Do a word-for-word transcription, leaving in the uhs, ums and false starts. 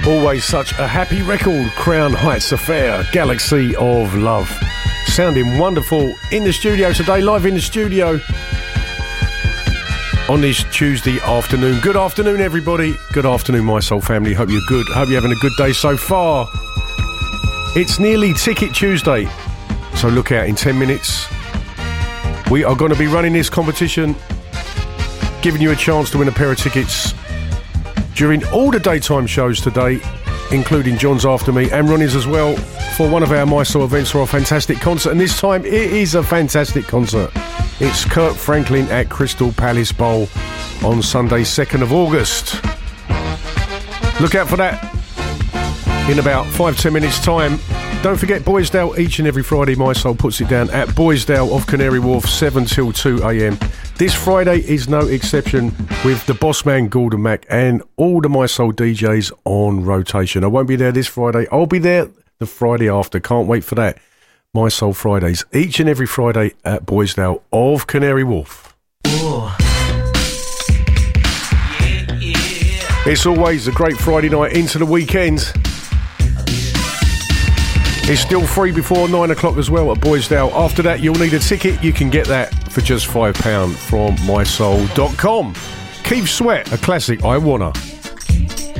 Always such a happy record, Crown Heights Affair, Galaxy of Love. Sounding wonderful in the studio today, live in the studio on this Tuesday afternoon. Good afternoon, everybody. Good afternoon, my soul family. Hope you're good. Hope you're having a good day so far. It's nearly Ticket Tuesday, so look out in ten minutes. We are going to be running this competition, giving you a chance to win a pair of tickets during all the daytime shows today, including John's After Me and Ronnie's as well, for one of our My Soul events for a fantastic concert. And this time it is a fantastic concert. It's Kirk Franklin at Crystal Palace Bowl on Sunday, second of August. Look out for that in about five, ten minutes time. Don't forget Boysdale, each and every Friday My Soul puts it down at Boysdale off Canary Wharf, seven till two a.m. This Friday is no exception, with the boss man Gordon Mack and all the My Soul D Js on rotation. I won't be there this Friday. I'll be there the Friday after. Can't wait for that. My Soul Fridays, each and every Friday at Boysdale of Canary Wharf. Yeah, yeah. It's always a great Friday night into the weekend. It's still free before nine o'clock as well at Boysdale. After that, you'll need a ticket. You can get that for just five pounds from my soul dot com. Keith Sweat, a classic, I Wanna.